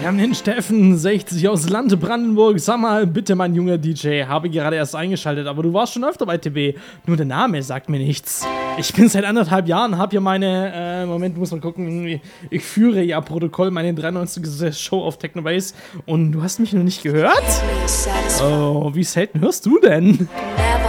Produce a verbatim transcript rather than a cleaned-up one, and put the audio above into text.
Wir haben den Steffen, sechzig aus Lande Brandenburg. Sag mal, bitte, mein junger D J, habe gerade erst eingeschaltet, aber du warst schon öfter bei T B. Nur der Name sagt mir nichts. Ich bin seit anderthalb Jahren, hab hier meine, äh, Moment, muss man gucken, ich führe ja Protokoll meine dreiundneunzigste Show auf Technobase und du hast mich noch nicht gehört? Oh, wie selten hörst du denn?